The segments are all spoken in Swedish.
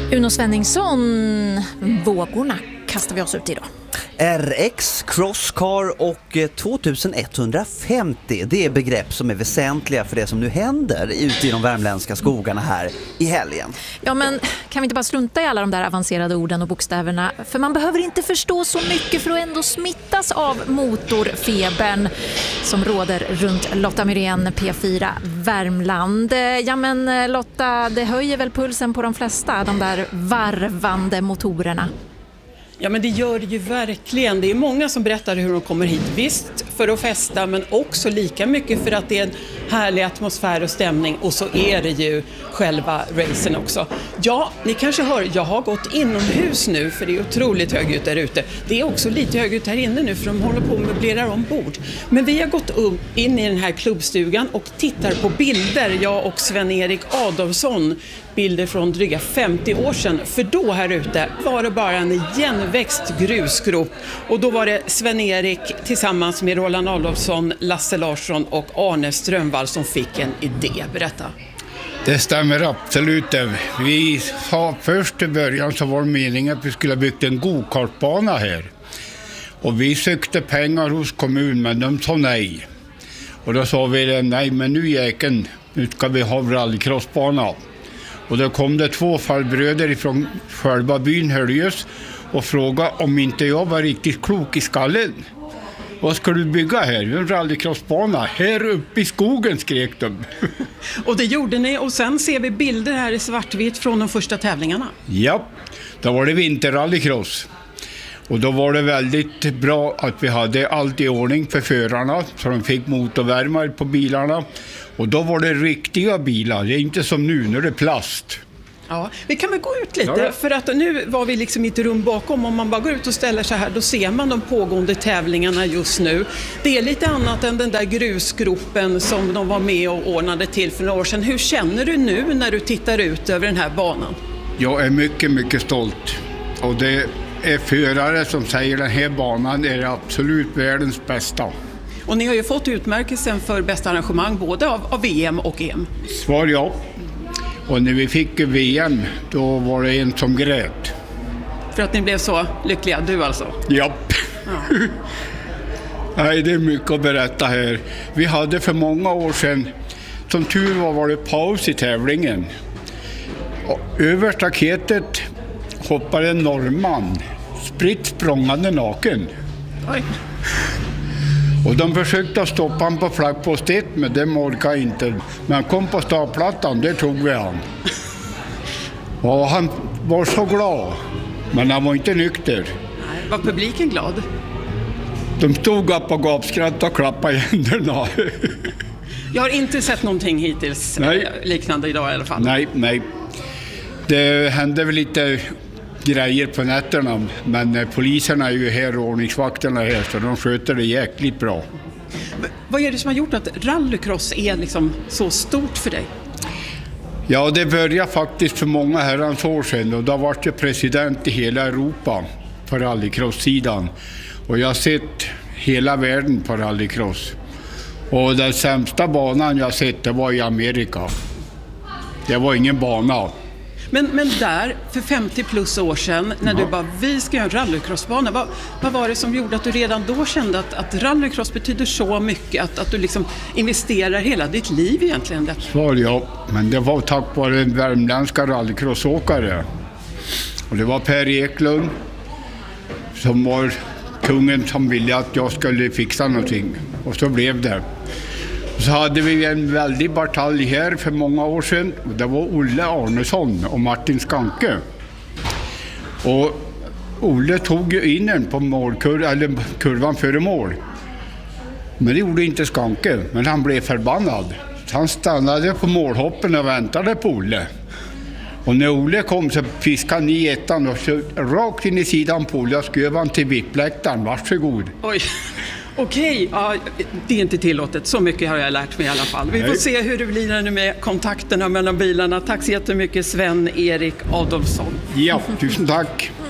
Uno Svenningsson, vågorna kastar vi oss ut idag. RX, Crosscar och 2150, det är begrepp som är väsentliga för det som nu händer ute i de värmländska skogarna här i helgen. Ja, men kan vi inte bara slunta i alla de där avancerade orden och bokstäverna? För man behöver inte förstå så mycket för att ändå smittas av motorfebern som råder runt Lotta Myrén, P4 Värmland. Ja, men Lotta, det höjer väl pulsen på de flesta, de där varvande motorerna? Ja, men det gör det ju verkligen. Det är många som berättar hur de kommer hit. Visst för att festa, men också lika mycket för att det är en härlig atmosfär och stämning. Och så är det ju själva racen också. Ja, ni kanske hör, jag har gått inomhus nu för det är otroligt högljutt där ute. Det är också lite högljutt här inne nu för de håller på att möblera ombord. Men vi har gått in i den här klubbstugan och tittar på bilder, jag och Sven-Erik Adolfsson. Bilder från dryga 50 år sedan, för då här ute var det bara en igenväxt grusgrop och då var det Sven-Erik tillsammans med Roland Adolfsson, Lasse Larsson och Arne Strömvall som fick en idé. Berätta. Det stämmer absolut. Vi sa först i början så var det meningen att vi skulle ha byggt en go-kartbana här. Och vi sökte pengar hos kommunen, men de sa nej. Och då sa vi nej, men nu ska vi ha rallycrossbana. Och då kom det 2 farbröder ifrån själva byn Höljes och frågade om inte jag var riktigt klok i skallen. Vad ska du bygga här? En rallycrossbana. Här uppe i skogen, skrek de. Och det gjorde ni, och sen ser vi bilder här i svartvitt från de första tävlingarna. Ja, då var det vinterrallycross. Och då var det väldigt bra att vi hade allt i ordning för förarna så de fick motorvärmare på bilarna. Och då var det riktiga bilar, det är inte som nu när det är plast. Ja, vi kan väl gå ut lite, för att nu var vi liksom i ett rum bakom. Om man bara går ut och ställer sig här, då ser man de pågående tävlingarna just nu. Det är lite annat än den där grusgropen som de var med och ordnade till för några år sedan. Hur känner du nu när du tittar ut över den här banan? Jag är mycket, mycket stolt. Och det är förare som säger att den här banan är absolut världens bästa. Och ni har ju fått utmärkelsen för bästa arrangemang både av VM och EM. Svar ja. Och när vi fick VM, då var det en som grät. För att ni blev så lyckliga, du alltså? Japp. Ja. Nej, det är mycket att berätta här. Vi hade för många år sedan, som tur var det paus i tävlingen. Och över staketet hoppade en norrman, spritt språngande naken. Oj. Och de försökte stoppa han på flaggpost 1, men det orkade inte. Men han kom på startplattan, det tog vi han. Och han var så glad, men han var inte nykter. Nej, var publiken glad? De stod upp och gapskrattade och klappade i händerna. Jag har inte sett någonting hittills liknande idag i alla fall. Nej. Det hände väl lite grejer på nätterna, men poliserna är ju här och ordningsvakterna här, så de sköter det jäkligt bra. Vad är det som har gjort att rallycross är liksom så stort för dig? Ja, det började faktiskt för många herrans år sedan och då var jag president i hela Europa på rallycross-sidan. Och jag har sett hela världen på rallycross. Och den sämsta banan jag sett, det var i Amerika. Det var ingen bana. Men där, för 50 plus år sedan, när du bara, vi ska göra en rallycrossbana, vad var det som gjorde att du redan då kände att rallycross betyder så mycket, att du liksom investerar hela ditt liv egentligen? Svar ja, men det var tack vare en värmländska rallycrossåkare. Och det var Per Eklund som var kungen som ville att jag skulle fixa någonting. Och så blev det. Så hade vi en väldig batalj här för många år sedan. Det var Olle Arnesson och Martin Skanke. Och Olle tog ju in en på kurvan före mål. Men det gjorde inte Skanke, men han blev förbannad. Så han stannade på målhoppen och väntade på Olle. Och när Olle kom så fiskade han i ettan och så rakt in i sidan på Olle och sköv han till vippläktaren. Varsågod. Oj. Okej, ja, det är inte tillåtet. Så mycket har jag lärt mig i alla fall. Vi får se hur det blir nu med kontakterna mellan bilarna. Tack så jättemycket, Sven-Erik Adolfsson. Ja, tusen tack.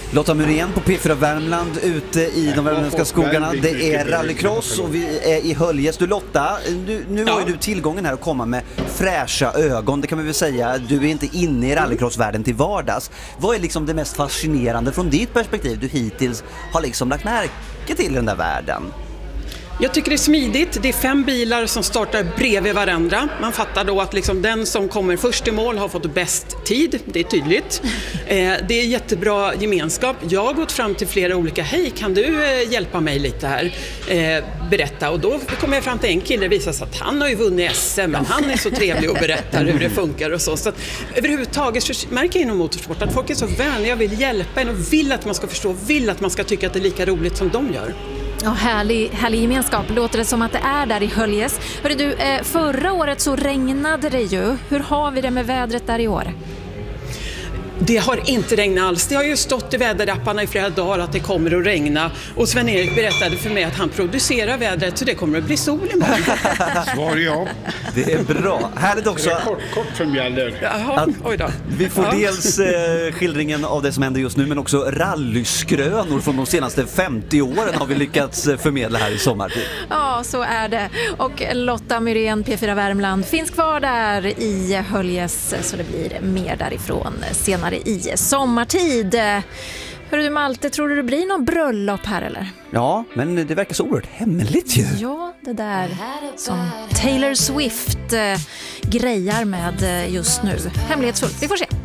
Lotta Myrén på P4 Värmland ute i de värmländska skogarna. Det är rallycross och vi är i Höljes. Du Lotta, nu har ju du tillgången här att komma med fräscha ögon. Det kan man väl säga. Du är inte inne i rallycrossvärlden till vardags. Vad är liksom det mest fascinerande från ditt perspektiv du hittills har liksom lagt märke till i den där världen? Jag tycker det är smidigt. Det är 5 bilar som startar bredvid varandra. Man fattar då att liksom den som kommer först i mål har fått bäst tid. Det är tydligt. Det är jättebra gemenskap. Jag har gått fram till flera olika. Hej, kan du hjälpa mig lite här? Berätta. Och då kommer jag fram till en kille och visar sig att han har ju vunnit SM. Men han är så trevlig och berättar hur det funkar och så. Så att överhuvudtaget så märker jag inom motorsport att folk är så vänliga och vill hjälpa en och vill att man ska förstå, vill att man ska tycka att det är lika roligt som de gör. Ja, härlig gemenskap. Låter det som att det är där i Höljes. Hörru du, förra året så regnade det ju. Hur har vi det med vädret där i år? Det har inte regnat alls. Det har ju stått i väderapparna i flera dagar att det kommer att regna. Och Sven-Erik berättade för mig att han producerar vädret så det kommer att bli sol imorgon. Svar ja. Det är bra. Härligt också. Det är kort som gäller. Jaha, oj då. Vi får dels skildringen av det som händer just nu men också rallyskrönor från de senaste 50 åren har vi lyckats förmedla här i sommartid. Ja, så är det. Och Lotta Myrén, P4 Värmland, finns kvar där i Höljes så det blir mer därifrån senare i sommartid. Hörru du Malte, tror du det blir någon bröllop här eller? Ja, men det verkar så oerhört hemligt ju. Ja, det där som Taylor Swift grejar med just nu. Hemlighetsfullt, vi får se.